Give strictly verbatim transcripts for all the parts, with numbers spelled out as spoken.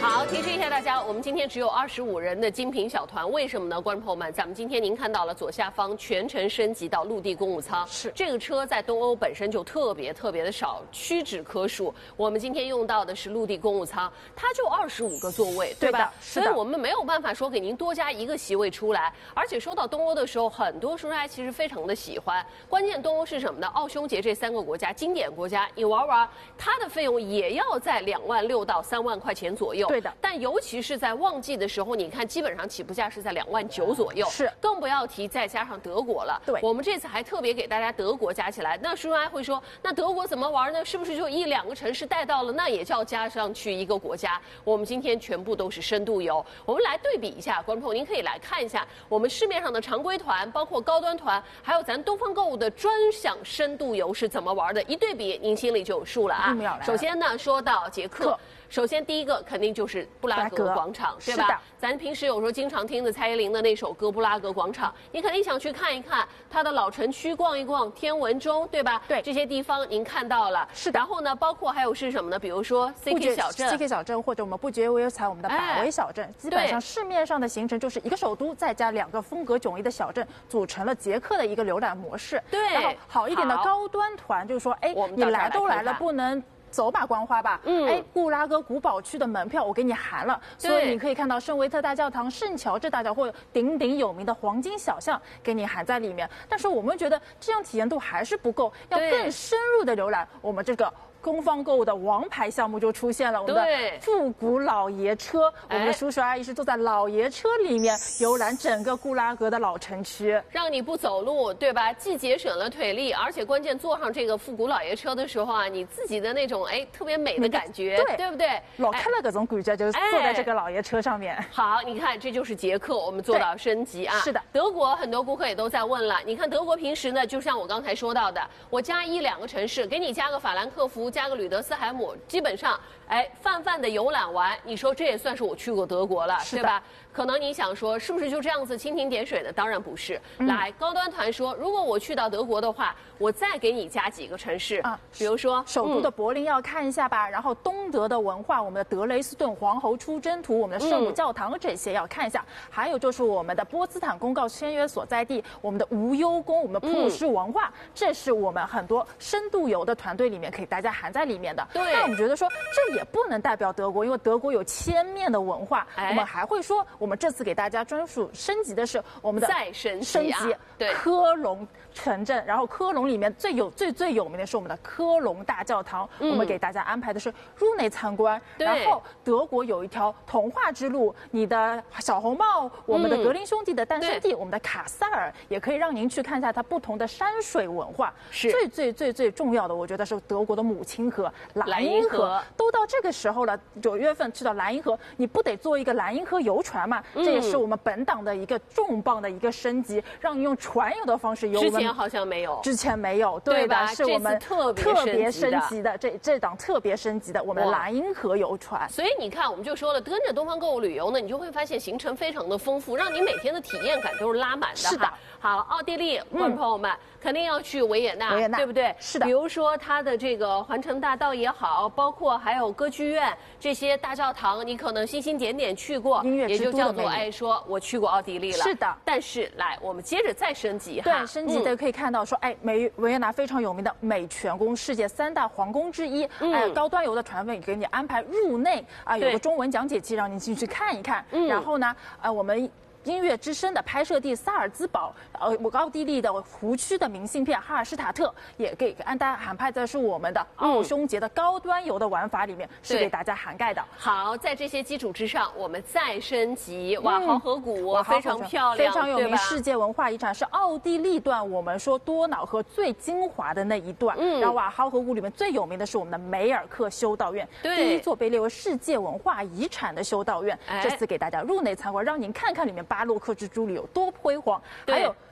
好，提示一下大家，我们今天只有二十五人的精品小团，为什么呢？观众朋友们，咱们今天您看到了左下方全程升级到陆地公务舱， 是这个车在东欧本身就特别特别的少，屈指可数。我们今天用到的是陆地公务舱，它就二十五个座位，对吧？ 是的， 所以我们没有办法说给您多加一个席位出来。而且说到东欧的时候，很多叔叔阿姨其实非常的喜欢。关键东欧是什么呢？奥匈捷这三个国家经典国家，你玩玩，它的费用也要在两万六到三万块钱左右。 对的， 但尤其是在旺季的时候，你看基本上起步价是在两万九左右， 是， 更不要提再加上德国了。 对， 我们这次还特别给大家德国加起来。那叔叔阿姨会说，那德国怎么玩呢？是不是就一两个城市带到了？那也叫加上去一个国家。我们今天全部都是深度游，我们来对比一下，观众朋友您可以来看一下我们市面上的常规团，包括高端团，还有咱东方购物的专享深度游是怎么玩的，一对比您心里就有数了啊。首先呢，说到捷克。首先，第一个肯定就是布拉格广场，对吧？咱平时有时候经常听的蔡依林的那首歌《布拉格广场》，你肯定想去看一看它的老城区，逛一逛天文钟，对吧？ 对， 这些地方您看到了。 是的。 然后呢，包括还有是什么呢？比如说 C K 小镇 ，C K 小镇或者我们不绝为才我们的百威小镇，哎、基本上市面上的行程就是一个首都，再加两个风格迥异的小镇，组成了捷克的一个浏览模式。 对。 然后好一点的高端团就是说，哎，你来都来了，不能。走马观花吧，嗯，哎，布拉格古堡区的门票我给你含了，所以你可以看到圣维特大教堂、圣乔治大教或者鼎鼎有名的黄金小巷给你含在里面。但是我们觉得这样体验度还是不够，要更深入的浏览我们这个。东方购物的王牌项目就出现了，我们的复古老爷车，我们的叔叔阿姨是坐在老爷车里面游览整个布拉格的老城区， 让你不走路，对吧？既节省了腿力，而且关键坐上这个复古老爷车的时候啊，你自己的那种哎特别美的感觉， 对对不对？ 老看了各种感觉，就是坐在这个老爷车上面。 好，你看这就是捷克，我们做到升级啊。 是的， 德国很多顾客也都在问了，你看德国平时呢，就像我刚才说到的，我加一两个城市，给你加个法兰克福，加个吕德斯海。基本上，哎，泛泛的游览完，你说这也算是我去过德国了，对吧？可能你想说，是不是就这样子蜻蜓点水的？当然不是。嗯、来，高端团说，如果我去到德国的话，我再给你加几个城市啊，比如说首都的柏林要看一下吧，嗯、然后东德的文化，我们的德累斯顿皇后出征图，我们的圣母教堂这些要看一下，嗯、还有就是我们的波茨坦公告签约所在地，我们的无忧宫，我们的普鲁士文化，嗯、这是我们很多深度游的团队里面可以大家含在里面的。 对。 那我们觉得说，这也不能代表德国，因为德国有千面的文化，哎、我们还会说。我们这次给大家专属升级的是我们的再升级、啊、 升级科隆城镇，然后科隆里面最有最最有名的是我们的科隆大教堂，嗯、我们给大家安排的是入内参观。然后德国有一条童话之路，你的小红帽，我们的格林兄弟的诞生地，嗯、我们的卡塞尔也可以让您去看一下它不同的山水文化。 是最最最最重要的，我觉得是德国的母亲河莱茵河，都到这个时候了，九月份去到莱茵河，你不得做一个莱茵河游船嘛？嗯、这也是我们本档的一个重磅的一个升级，让你用船游的方式游。 之前好像没有， 之前没有，对吧？是我们特别升级的，这这档特别升级的我们的莱茵河游船。 所以你看，我们就说了，跟着东方购物旅游呢，你就会发现行程非常的丰富，让你每天的体验感都是拉满的。 是的。 好，奥地利观众朋友们、嗯、肯定要去维也纳， 维也纳对不对？ 是的。 比如说它的这个环城大道也好，包括还有歌剧院这些大教堂，你可能星星点点去过， 音乐也就叫做哎说我去过奥地利了。 是的。 但是来，我们接着再升级哈。 对，升级的可以看到说，嗯、哎，美维也纳非常有名的美泉宫，世界三大皇宫之一。嗯。哎，高端游的团队给你安排入内啊，有个中文讲解器让你进去看一看。嗯。然后呢，呃，我们。音乐之声的拍摄地萨尔兹堡，呃，奥地利的湖区的明信片哈尔施塔特也给安大家涵盖在是我们的奥匈节的高端游的玩法里面，嗯、是给大家涵盖的。 好，在这些基础之上，我们再升级瓦豪河谷，嗯、非常漂亮， 非常有名，世界文化遗产是奥地利段。我们说多瑙河最精华的那一段，嗯，然后瓦豪河谷里面最有名的是我们的梅尔克修道院，第一座被列为世界文化遗产的修道院。哎、这次给大家入内参观，让您看看里面巴洛克之都里有多辉煌，还有。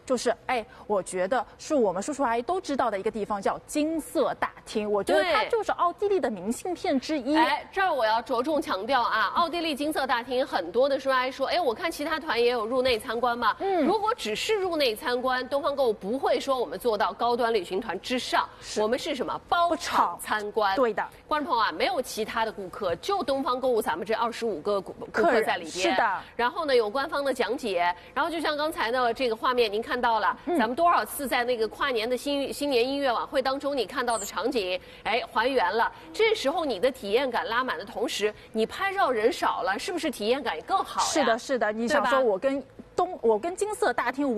就是哎，我觉得是我们叔叔阿姨都知道的一个地方，叫金色大厅。我觉得它就是奥地利的明信片之一。 哎，这儿我要着重强调啊，奥地利金色大厅很多的叔叔阿姨说，哎，我看其他团也有入内参观嘛。嗯，如果只是入内参观，东方购物不会说我们做到高端旅行团之上，我们是什么包场参观？ 对的， 观众朋友啊，没有其他的顾客，就东方购物咱们这二十五个顾客在里边。 是的。 然后呢，有官方的讲解，然后就像刚才呢这个画面您看到了，嗯、咱们多少次在那个跨年的新新年音乐晚会当中你看到的场景，哎，还原了。这时候你的体验感拉满的同时，你拍照人少了，是不是体验感也更好呀？ 是的，是的。你想说我跟东，我跟金色大厅。